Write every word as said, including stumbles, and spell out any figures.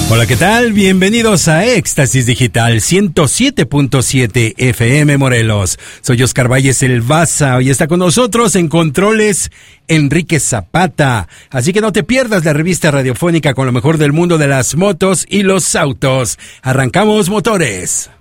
Hola, ¿qué tal? Bienvenidos a Éxtasis Digital ciento siete punto siete F M Morelos. Soy Oscar Valles el Baza y está con nosotros en controles Enrique Zapata. Así que no te pierdas la revista radiofónica con lo mejor del mundo de las motos y los autos. Arrancamos motores.